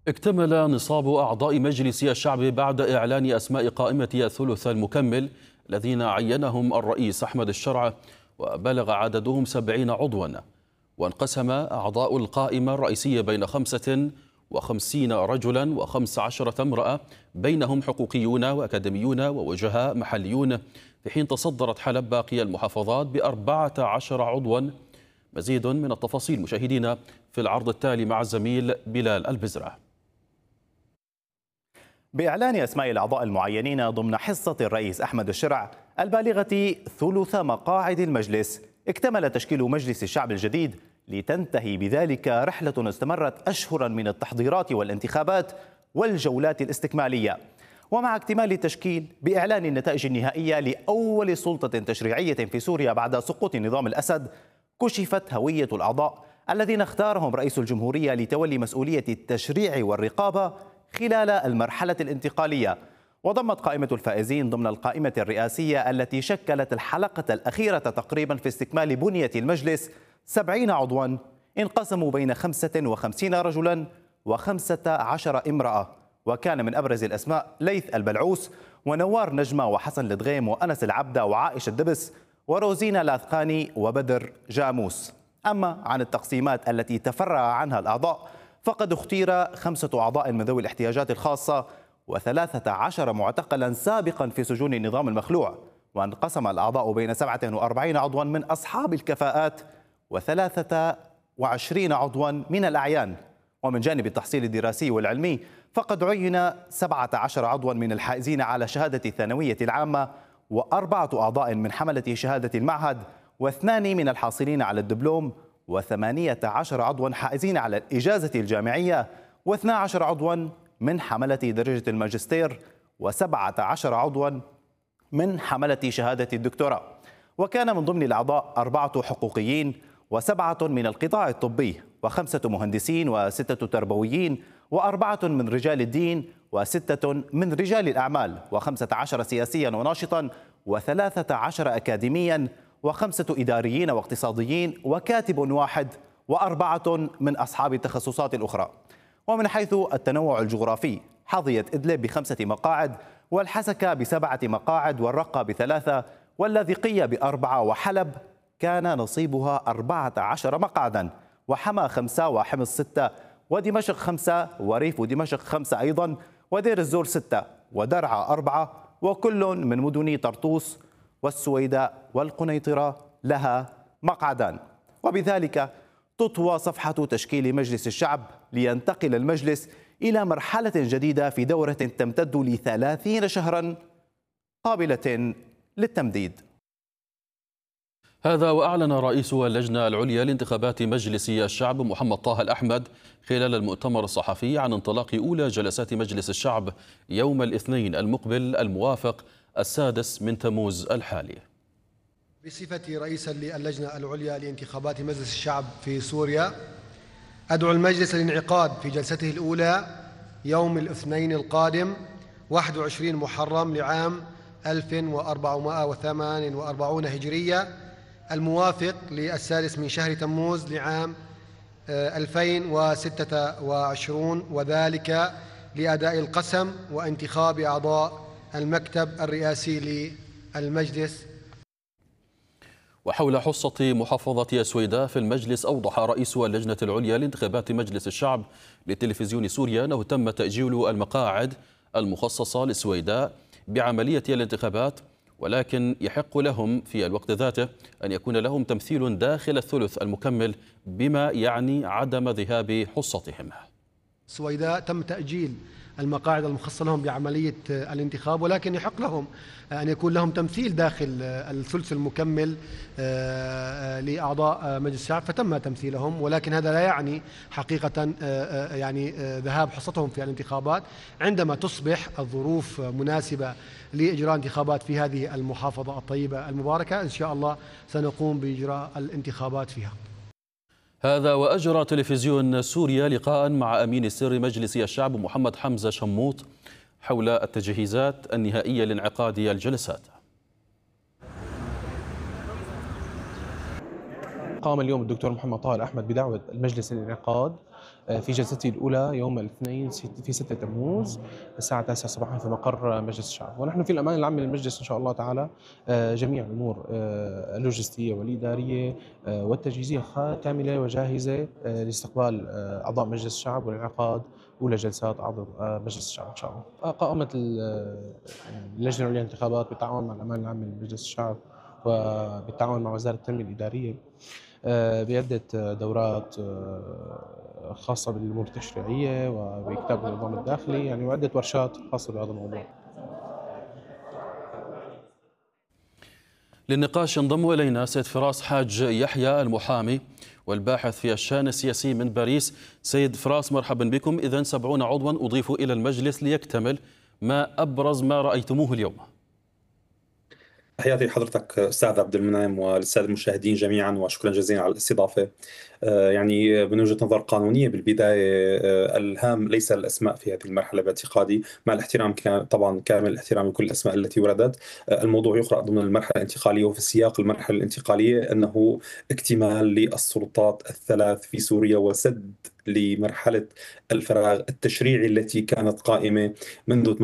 اكتمل نصاب أعضاء مجلس الشعب بعد إعلان أسماء قائمة الثلث المكمل الذين عينهم الرئيس أحمد الشرع، وبلغ عددهم 70 عضوا. وانقسم أعضاء القائمة الرئيسية بين 55 رجلا و15 امرأة، بينهم حقوقيون وأكاديميون ووجهاء محليون، في حين تصدرت حلب باقي المحافظات ب14 عضوا. مزيد من التفاصيل مشاهدينا في العرض التالي مع الزميل بلال البزرة. بإعلان أسماء الأعضاء المعينين ضمن حصة الرئيس أحمد الشرع البالغة ثلث مقاعد المجلس، اكتمل تشكيل مجلس الشعب الجديد، لتنتهي بذلك رحلة استمرت أشهرا من التحضيرات والانتخابات والجولات الاستكمالية. ومع اكتمال التشكيل بإعلان النتائج النهائية لأول سلطة تشريعية في سوريا بعد سقوط نظام الأسد، كشفت هوية الأعضاء الذين اختارهم رئيس الجمهورية لتولي مسؤولية التشريع والرقابة خلال المرحلة الانتقالية. وضمت قائمة الفائزين ضمن القائمة الرئاسية التي شكلت الحلقة الأخيرة تقريبا في استكمال بنية المجلس 70 عضوا، انقسموا بين 55 رجلا و15 امرأة. وكان من أبرز الأسماء ليث البلعوس ونوار نجمة وحسن الدغيم وأنس العبدة وعائشة الدبس وروزينا لاثقاني وبدر جاموس. أما عن التقسيمات التي تفرع عنها الأعضاء، فقد اختير 5 أعضاء من ذوي الاحتياجات الخاصة و13 معتقلا سابقا في سجون النظام المخلوع. وانقسم الأعضاء بين 47 عضوا من أصحاب الكفاءات و23 عضوا من الأعيان. ومن جانب التحصيل الدراسي والعلمي، فقد عين 17 عضوا من الحائزين على شهادة الثانوية العامة، و4 أعضاء من حملة شهادة المعهد، و2 من الحاصلين على الدبلوم، و18 عضوا حائزين على الإجازة الجامعية، و12 عضوا من حملة درجة الماجستير، و17 عضوا من حملة شهادة الدكتوراه. وكان من ضمن الأعضاء 4 حقوقيين، و7 من القطاع الطبي، و5 مهندسين، و6 تربويين، و4 من رجال الدين، و6 من رجال الأعمال، و15 سياسيا وناشطا، و13 أكاديميا، و5 إداريين واقتصاديين، وكاتب واحد، و4 من أصحاب التخصصات الأخرى. ومن حيث التنوع الجغرافي، حظيت إدلب ب5 مقاعد، والحسكة ب7 مقاعد، والرقة ب3، واللاذقية ب4، وحلب كان نصيبها 14 مقعدا، وحما 5، وحمص 6، ودمشق 5، وريف دمشق 5 أيضا، ودير الزور 6، ودرعا 4، وكل من مدن طرطوس والسويداء والقنيطرة لها مقعدان. وبذلك تطوى صفحة تشكيل مجلس الشعب، لينتقل المجلس إلى مرحلة جديدة في دورة تمتد ل30 شهرا قابلة للتمديد. هذا وأعلن رئيس اللجنة العليا لانتخابات مجلس الشعب محمد طه الأحمد خلال المؤتمر الصحفي عن انطلاق أولى جلسات مجلس الشعب يوم الاثنين المقبل الموافق 6 من تموز الحالي. بصفتي رئيسا للجنة العليا لانتخابات مجلس الشعب في سوريا، أدعو المجلس للانعقاد في جلسته الأولى يوم الاثنين القادم 21 محرم لعام 1448 هجرية، الموافق ل6 من شهر تموز لعام 2026، وذلك لأداء القسم وانتخاب أعضاء المكتب الرئاسي للمجلس. وحول حصة محافظة السويداء في المجلس، أوضح رئيس اللجنة العليا لانتخابات مجلس الشعب لتلفزيون سوريا أنه تم تأجيل المقاعد المخصصة للسويداء بعملية الانتخابات، ولكن يحق لهم في الوقت ذاته أن يكون لهم تمثيل داخل الثلث المكمل، بما يعني عدم ذهاب حصتهم. السويداء تم تأجيل المقاعد المخصصة لهم بعملية الانتخاب، ولكن يحق لهم أن يكون لهم تمثيل داخل الثلث المكمل لأعضاء مجلس الشعب، فتم تمثيلهم، ولكن هذا لا يعني حقيقة يعني ذهاب حصتهم في الانتخابات. عندما تصبح الظروف مناسبة لإجراء انتخابات في هذه المحافظة الطيبة المباركة، إن شاء الله سنقوم بإجراء الانتخابات فيها. هذا وأجرى تلفزيون سوريا لقاء مع أمين السر مجلس الشعب محمد حمزة شموط حول التجهيزات النهائية لانعقاد الجلسات. قام اليوم الدكتور محمد طه الأحمد بدعوة المجلس للانعقاد في جلسته الأولى يوم الاثنين في 6 تموز الساعة 9 صباحا في مقر مجلس الشعب. ونحن في الأمان العام للمجلس إن شاء الله تعالى جميع الأمور اللوجستية والإدارية والتجهيزية كاملة وجاهزة لاستقبال أعضاء مجلس الشعب والانعقاد أولى جلسات أعضاء مجلس الشعب إن شاء الله. قامت اللجنة العليا للانتخابات بالتعاون مع الأمان العام لمجلس الشعب وبالتعاون مع وزارة التنمية الإدارية بعدة دورات خاصة بالأمور التشريعية وبكتاب النظام الداخلي، يعني وعدة ورشات خاصة بهذا الموضوع. للنقاش ينضم إلينا سيد فراس حاج يحيى المحامي والباحث في الشأن السياسي من باريس. سيد فراس مرحبا بكم. إذن 70 عضوا أضيفوا إلى المجلس ليكتمل، ما أبرز ما رأيتموه اليوم؟ تحياتي لحضرتك أستاذ عبد المنعم وللسادة المشاهدين جميعا، وشكرا جزيلا على الاستضافة. يعني من وجهة نظر قانونية بالبداية، الهام ليس الأسماء في هذه المرحلة باعتقادي، مع الاحترام طبعا كامل الاحترام لكل الأسماء التي وردت. الموضوع يقرأ ضمن المرحلة الانتقالية، وفي سياق المرحلة الانتقالية أنه اكتمال للسلطات الثلاث في سوريا وسد لمرحلة الفراغ التشريعي التي كانت قائمة منذ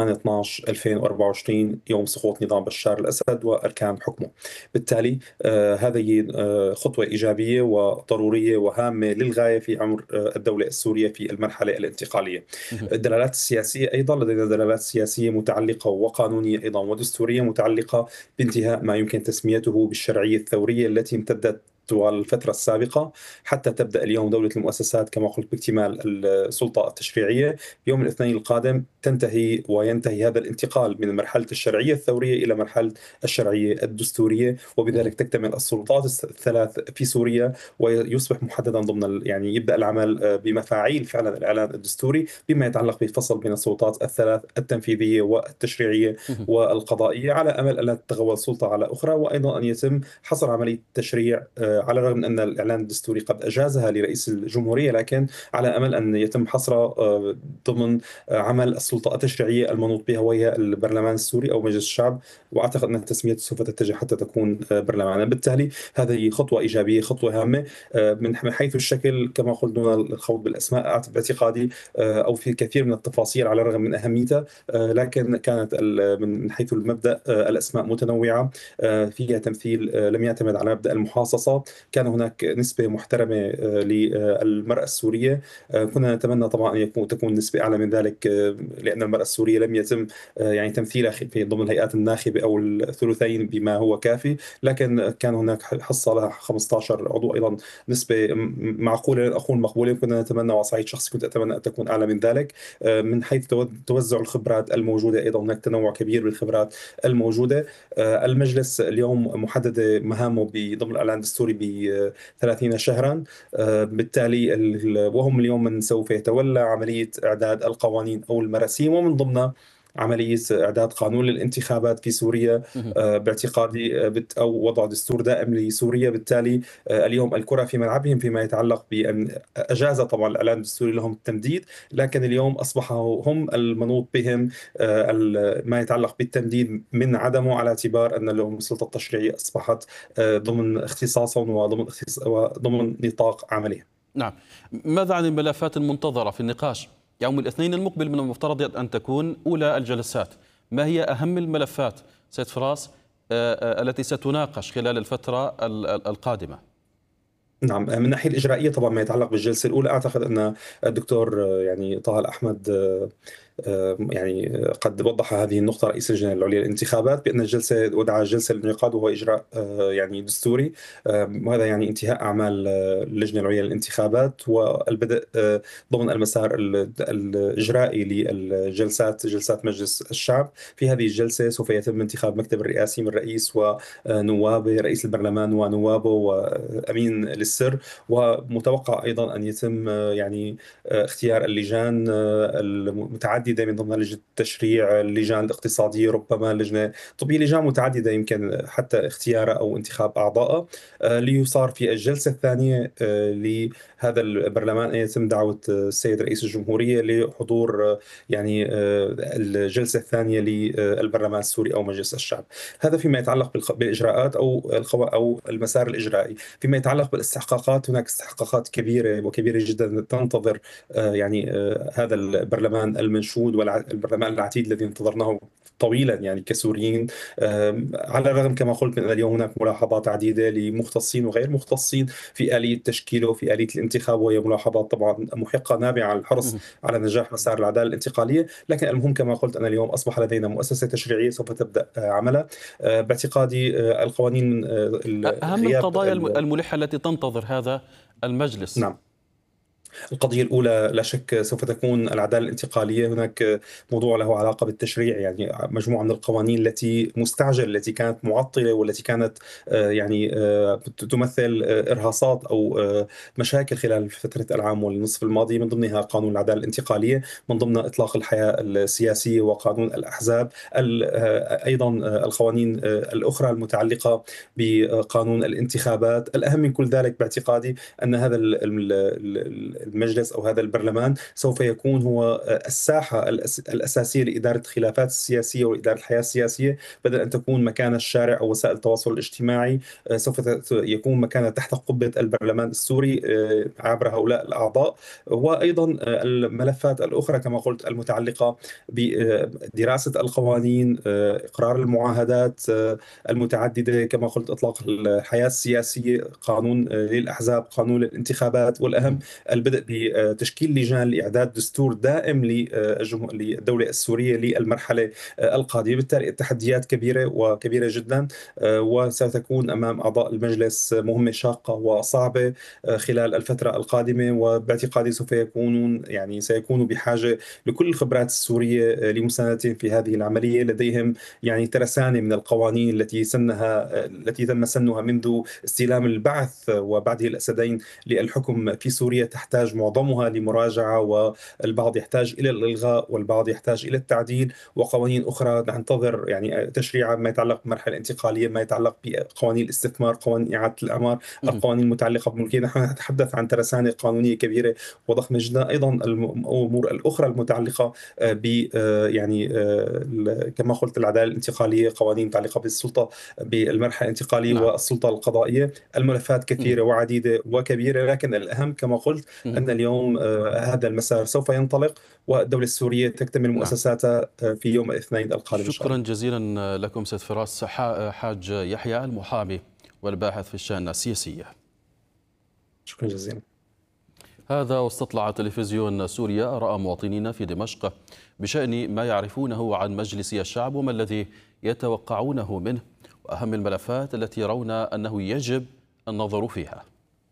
8/12/2024 يوم سقوط نظام بشار الأسد وأركان حكمه. بالتالي هذه خطوة إيجابية وضرورية وهامة للغاية في عمر الدولة السورية في المرحلة الانتقالية. الدلالات السياسية أيضا، لدينا دلالات سياسية متعلقة وقانونية أيضا ودستورية متعلقة بانتهاء ما يمكن تسميته بالشرعية الثورية التي امتدت طوال الفترة السابقة حتى تبدأ اليوم دولة المؤسسات كما قلت باكتمال السلطة التشريعية. يوم الاثنين القادم وينتهي هذا الانتقال من مرحلة الشرعية الثورية إلى مرحلة الشرعية الدستورية، وبذلك تكتمل السلطات الثلاث في سوريا ويصبح محددا ضمن يعني يبدأ العمل بمفاعيل فعلا الإعلان الدستوري بما يتعلق بالفصل بين السلطات الثلاث التنفيذية والتشريعية والقضائية، على أمل أن لا تتغول سلطة على أخرى، وأيضا أن يتم حصر عملية التشريع على الرغم من أن الإعلان الدستوري قد أجازها لرئيس الجمهورية، لكن على أمل أن يتم حصرها ضمن عمل السلطة التشريعية المنوط بها وهي البرلمان السوري أو مجلس الشعب، وأعتقد أن تسميته سوف تتجه حتى تكون برلمانا. بالتالي هذه خطوة إيجابية، خطوة هامة. من حيث الشكل كما قلت دون الخوض بالأسماء باعتقادي أو في كثير من التفاصيل على الرغم من أهميتها، لكن كانت من حيث المبدأ الأسماء متنوعة فيها تمثيل لم يعتمد على مبدأ المحاصصة. كان هناك نسبة محترمة للمرأة السورية، كنا نتمنى طبعا أن تكون نسبة أعلى من ذلك، لأن المرأة السورية لم يتم يعني تمثيلها في ضمن الهيئات الناخبة أو الثلثين بما هو كافي، لكن كان هناك حصة لها 15 عضو، أيضا نسبة معقولة أقول مقبولة. كنا نتمنى وعلى صعيد شخصي كنت أتمنى أن تكون أعلى من ذلك. من حيث توزع الخبرات الموجودة أيضا هناك تنوع كبير بالخبرات الموجودة. المجلس اليوم محدد مهامه ضمن الإعلان الدستوري ب 30 شهرا، بالتالي وهم اليوم من سوف يتولى عملية إعداد القوانين أو المراسيم، ومن ضمنها عملية إعداد قانون للانتخابات في سوريا باعتقادي، أو وضع دستور دائم لسوريا. بالتالي اليوم الكرة في ملعبهم فيما يتعلق بأن أجاز طبعا الإعلان الدستوري لهم التمديد، لكن اليوم أصبحوا هم المنوط بهم ما يتعلق بالتمديد من عدمه، على اعتبار أن لهم السلطة التشريعية أصبحت ضمن اختصاصهم وضمن نطاق عملهم. نعم. ماذا عن الملفات المنتظرة في النقاش؟ يوم الاثنين المقبل من المفترض أن تكون أولى الجلسات، ما هي أهم الملفات سيد فراس التي ستناقش خلال الفترة القادمة؟ نعم، من الناحية الإجرائية طبعا ما يتعلق بالجلسة الأولى، أعتقد أن الدكتور يعني طه الأحمد يعني قد وضح هذه النقطة رئيس اللجنة العليا للانتخابات، بأن الجلسة ودعا الجلسة للانعقاد وهو إجراء يعني دستوري، وهذا يعني انتهاء أعمال اللجنة العليا للانتخابات والبدء ضمن المسار الإجرائي جلسات مجلس الشعب. في هذه الجلسة سوف يتم انتخاب مكتب الرئاسي من رئيس ونوابه، رئيس البرلمان ونوابه وأمين للسر، ومتوقع أيضا أن يتم يعني اختيار اللجان المتعددة من ضمن لجنة التشريع، اللجان الاقتصادية، ربما لجنة طبية، لجان متعددة يمكن حتى اختيارها أو انتخاب أعضائها، ليصار في الجلسة الثانية هذا البرلمان أن يتم دعوة السيد رئيس الجمهورية لحضور يعني الجلسة الثانية للبرلمان السوري أو مجلس الشعب. هذا فيما يتعلق بالإجراءات أو المسار الإجرائي. فيما يتعلق بالاستحقاقات، هناك استحقاقات كبيرة وكبيرة جدا تنتظر يعني هذا البرلمان المنشود والبرلمان العتيد الذي انتظرناه طويلا يعني كسوريين. على الرغم كما قلت من اليوم هناك ملاحظات عديدة لمختصين وغير مختصين في آلية تشكيله وفي آلية الانتخاب، وهي ملاحظات طبعا محقة نابعة عن الحرص على نجاح مسار العدالة الانتقالية. لكن المهم كما قلت أن اليوم أصبح لدينا مؤسسة تشريعية سوف تبدأ عملها. باعتقادي القوانين من أهم القضايا الملحة التي تنتظر هذا المجلس. نعم. القضية الأولى لا شك سوف تكون العدالة الانتقالية. هناك موضوع له علاقة بالتشريع، يعني مجموعة من القوانين التي مستعجل، التي كانت معطلة والتي كانت يعني تمثل إرهاصات أو مشاكل خلال فترة العام والنصف الماضي، من ضمنها قانون العدالة الانتقالية، من ضمن إطلاق الحياة السياسية وقانون الأحزاب، أيضا القوانين الأخرى المتعلقة بقانون الانتخابات. الأهم من كل ذلك باعتقادي أن هذا المجلس أو هذا البرلمان سوف يكون هو الساحة الأساسية لإدارة الخلافات السياسية وإدارة الحياة السياسية، بدل أن تكون مكان الشارع أو وسائل التواصل الاجتماعي. سوف يكون مكان تحت قبة البرلمان السوري عبر هؤلاء الأعضاء. وأيضا الملفات الأخرى كما قلت المتعلقة بدراسة القوانين، إقرار المعاهدات المتعددة، كما قلت إطلاق الحياة السياسية، قانون للأحزاب، قانون الانتخابات، والأهم البدء بتشكيل لجان لإعداد دستور دائم للدولة السورية للمرحلة القادمة. بالتالي التحديات كبيرة وكبيرة جدا، وستكون أمام أعضاء المجلس مهمة شاقة وصعبة خلال الفترة القادمة. وباعتقادي سيكونوا بحاجة لكل الخبرات السورية لمساندتهم في هذه العملية. لديهم يعني ترسانة من القوانين التي تم سنها منذ استلام البعث وبعده الأسدين للحكم في سوريا، تحتاج معظمها لمراجعة، والبعض يحتاج إلى الإلغاء والبعض يحتاج إلى التعديل. وقوانين أخرى ننتظر يعني تشريعها ما يتعلق بمرحلة انتقالية، ما يتعلق بقوانين الاستثمار، قوانين إعادة الأعمار، القوانين المتعلقة بالملكية. نحن نتحدث عن ترسانة قانونية كبيرة وضخمة جدا. أيضا الأمور الأخرى المتعلقة ب يعني كما قلت العدالة الانتقالية، قوانين متعلقة بالسلطة بالمرحلة الانتقالية والسلطة القضائية. الملفات كثيرة وعديدة وكبيرة، لكن الأهم كما قلت أن اليوم هذا المسار سوف ينطلق والدولة السورية تكتمل مؤسساتها في يوم الاثنين القادم. شكرا جزيلا لكم سيد فراس حاج يحيى، المحامي والباحث في الشأن السياسية. شكرا جزيلا. هذا واستطلع تلفزيون سوريا آراء مواطنين في دمشق بشأن ما يعرفونه عن مجلس الشعب وما الذي يتوقعونه منه، وأهم الملفات التي يرون أنه يجب النظر فيها.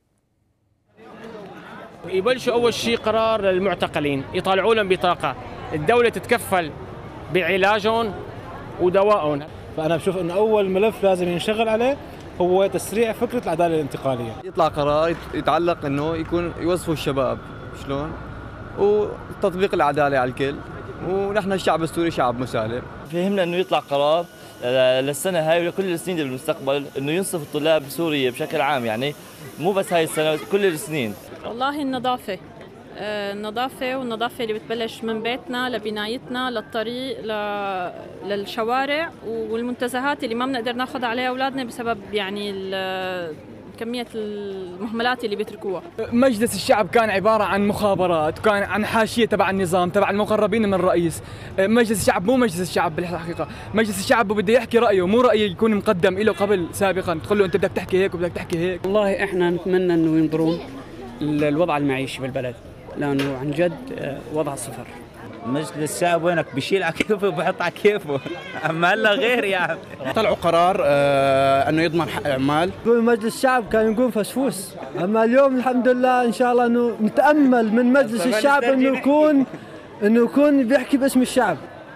يبلشوا أول شيء قرار للمعتقلين، يطالعوا لهم بطاقة، الدولة تتكفل بعلاجهم ودوائهم. فأنا بشوف أنه أول ملف لازم ينشغل عليه هو تسريع فكرة العدالة الانتقالية. يطلع قرار يتعلق أنه يكون يوظفوا الشباب شلون، وتطبيق العدالة على الكل، ونحن الشعب السوري شعب مسالم. فهمنا أنه يطلع قرار للسنة هاي ولكل السنين بالمستقبل أنه ينصف الطلاب بسوريا بشكل عام، يعني مو بس هاي السنة، كل السنين. والله النظافة والنظافة اللي بتبلش من بيتنا لبنايتنا للطريق للشوارع والمنتزهات اللي ما بنقدر ناخذ عليها أولادنا بسبب يعني كمية المهملات اللي بيتركوها. مجلس الشعب كان عبارة عن مخابرات، وكان عن حاشية تبع النظام، تبع المقربين من الرئيس. مجلس الشعب مو مجلس الشعب بالحقيقة. مجلس الشعب بده يحكي رأيه، مو رأيه يكون مقدم له قبل سابقا، تقول له أنت بدك تحكي هيك وبدك تحكي هيك. والله إحنا نتمنى إنه ينظرون الوضع المعيشي بالبلد، لأنه عن جد وضع صفر. مجلس الشعب وينك بيشيل على كيفه وبحط على كيفه، أما هلا غير يعني. طلعوا قرار أنه يضمن حق عمال. يقول مجلس الشعب كان يقول فسفوس، أما اليوم الحمد لله إن شاء الله إنه نتأمل من مجلس الشعب إنه يكون بيحكي باسم الشعب.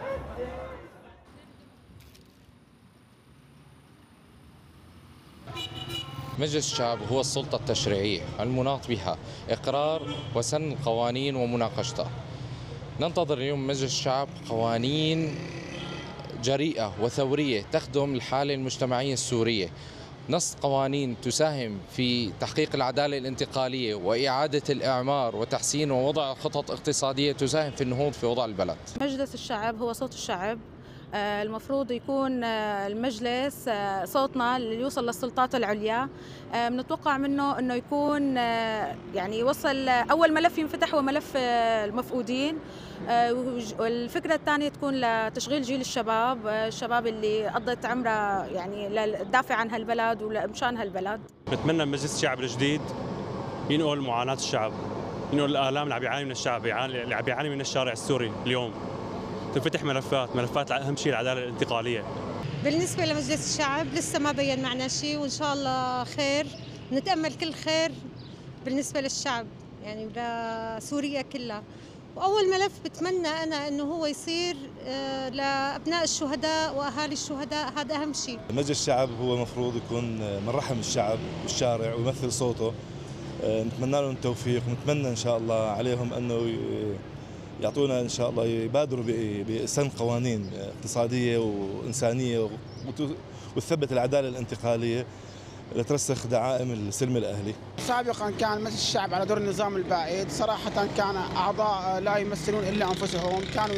مجلس الشعب هو السلطة التشريعية المناط بها إقرار وسن القوانين ومناقشتها. ننتظر اليوم مجلس الشعب قوانين جريئة وثورية تخدم الحالة المجتمعية السورية، نص قوانين تساهم في تحقيق العدالة الانتقالية وإعادة الإعمار وتحسين ووضع خطط اقتصادية تساهم في النهوض في وضع البلد. مجلس الشعب هو صوت الشعب، المفروض يكون المجلس صوتنا اللي يوصل للسلطات العليا. بنتوقع منه انه يكون يعني يوصل اول ملف ينفتح هو ملف المفقودين، والفكره الثانيه تكون لتشغيل جيل الشباب اللي قضت عمرها يعني للدافع عن هالبلد ومشان هالبلد. بتمنى مجلس الشعب الجديد ينقل معاناه الشعب، ينقل الالام اللي عم بيعاني من الشعب، اللي عم بيعاني من الشارع السوري اليوم. تنفتح ملفات اهم شيء العداله الانتقاليه. بالنسبه لمجلس الشعب لسه ما بين معنا شيء، وان شاء الله خير، نتامل كل خير بالنسبه للشعب يعني لسوريا كلها. واول ملف بتمنى انا انه هو يصير لابناء الشهداء واهالي الشهداء، هذا اهم شيء. مجلس الشعب هو المفروض يكون من رحم الشعب والشارع ويمثل صوته. نتمنى لهم التوفيق، ونتمنى ان شاء الله عليهم انه يعطونا ان شاء الله يبادروا بسن قوانين اقتصاديه وانسانيه وتثبت العداله الانتقاليه لترسخ دعائم السلم الاهلي. سابقا كان مجلس الشعب على دور النظام البائد، صراحه كان اعضاء لا يمثلون الا انفسهم،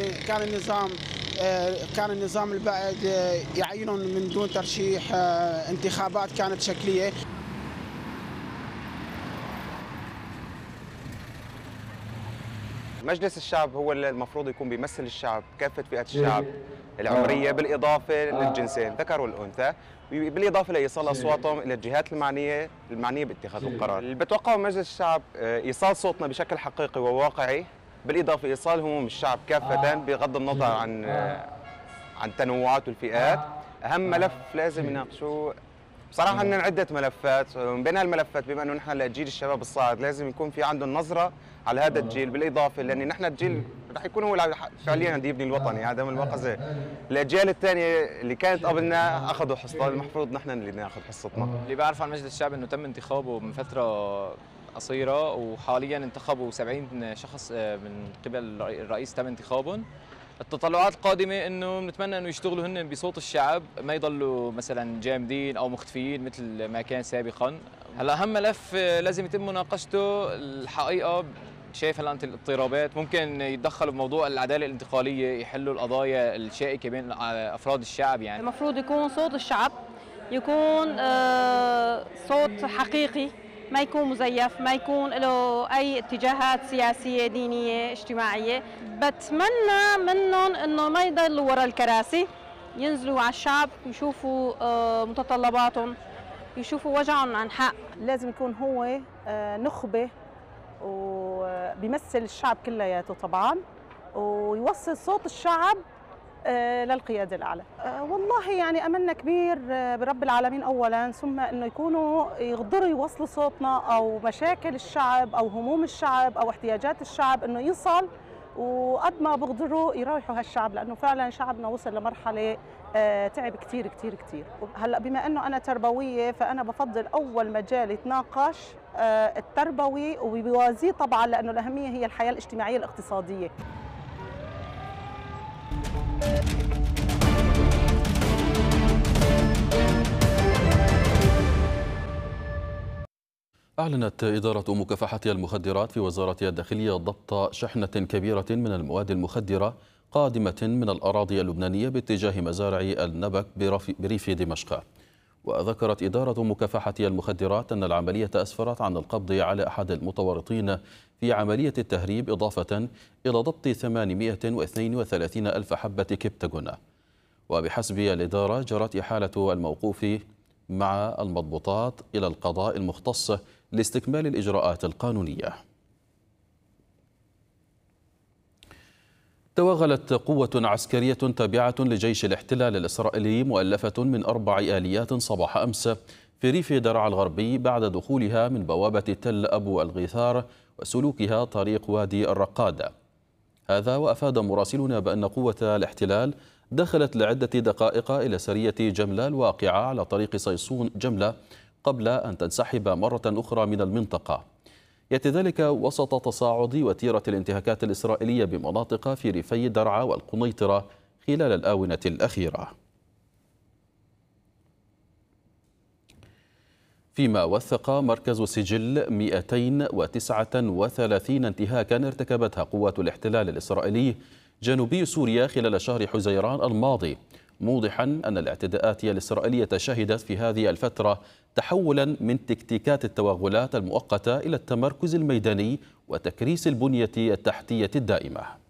كان النظام البائد يعينهم من دون ترشيح، انتخابات كانت شكليه. مجلس الشعب هو اللي المفروض يكون بيمثل الشعب، كافة فئات الشعب العمرية بالإضافة للجنسين الذكر والأنثى، بالإضافة لإيصال أصواتهم إلى الجهات المعنية باتخاذ القرار. اللي بتوقعه مجلس الشعب إيصال صوتنا بشكل حقيقي وواقعي، بالإضافة إيصال هموم الشعب كافة بغض النظر عن تنوعات الفئات. أهم ملف لازم يناقشوه بصراحة عندنا عدة ملفات، ومن بين هالملفات بما انه نحن لجيل الشباب الصاعد لازم يكون في عندهم نظرة على هذا الجيل، بالإضافة لأن نحن الجيل رح يكون هو فعليا بده يبني الوطن، يعني هذا من المؤاخذة. الأجيال الثانية اللي كانت قبلنا أخذوا حصة، المفروض نحن اللي ناخذ حصتنا. اللي بعرف عن مجلس الشعب انه تم انتخابه من فترة قصيرة، وحاليا انتخبوا 70 شخص من قبل الرئيس تم انتخابهم. التطلعات القادمة انه بنتمنى انه يشتغلوا هن بصوت الشعب، ما يضلوا مثلا جامدين او مختفيين مثل ما كان سابقا. هلا اهم ملف لازم يتم مناقشته الحقيقة، شايف هلا انت الاضطرابات، ممكن يتدخلوا بموضوع العدالة الانتقالية، يحلوا القضايا الشائكة بين افراد الشعب. يعني المفروض يكون صوت الشعب يكون صوت حقيقي، ما يكون مزيف، ما يكون له أي اتجاهات سياسية دينية اجتماعية. بتمنى منهم إنه ما يضلوا وراء الكراسي، ينزلوا على الشعب، يشوفوا متطلباتهم، يشوفوا وجعهم عن حق. لازم يكون هو نخبة وبيمثل الشعب كلياته طبعا، ويوصل صوت الشعب للقيادة الأعلى. والله يعني أملنا كبير برب العالمين أولا، ثم أنه يكونوا يقدروا يوصلوا صوتنا أو مشاكل الشعب أو هموم الشعب أو احتياجات الشعب، أنه يصل، وقد ما بقدروا يروحوا هالشعب، لأنه فعلا شعبنا وصل لمرحلة تعب كتير كتير كتير. هلأ بما أنه أنا تربوية، فأنا بفضل أول مجال يتناقش التربوي، وبيوازيه طبعا لأنه الأهمية هي الحياة الاجتماعية الاقتصادية. أعلنت إدارة مكافحة المخدرات في وزارة الداخلية ضبط شحنة كبيرة من المواد المخدرة قادمة من الأراضي اللبنانية باتجاه مزارع النبك بريف دمشق. وذكرت إدارة مكافحة المخدرات أن العملية أسفرت عن القبض على أحد المتورطين في عملية التهريب، إضافة إلى ضبط 832 ألف حبة كبتاغون. وبحسب الإدارة جرت إحالة الموقوف مع المضبوطات إلى القضاء المختص لاستكمال الإجراءات القانونية. توغلت قوة عسكرية تابعة لجيش الاحتلال الإسرائيلي مؤلفة من 4 آليات صباح أمس في ريف درعا الغربي بعد دخولها من بوابة تل أبو الغيثار وسلوكها طريق وادي الرقاد. هذا وأفاد مراسلنا بأن قوة الاحتلال دخلت لعدة دقائق إلى سرية جملة الواقعة على طريق صيصون جملة قبل أن تنسحب مرة أخرى من المنطقة. يأتي ذلك وسط تصاعد وتيرة الانتهاكات الإسرائيلية بمناطق في ريفي درعا والقنيطرة خلال الآونة الأخيرة. فيما وثق مركز سجل 239 انتهاكا ارتكبتها قوات الاحتلال الإسرائيلي جنوبي سوريا خلال شهر حزيران الماضي، موضحا أن الاعتداءات الإسرائيلية شهدت في هذه الفترة تحولا من تكتيكات التوغلات المؤقتة إلى التمركز الميداني وتكريس البنية التحتية الدائمة.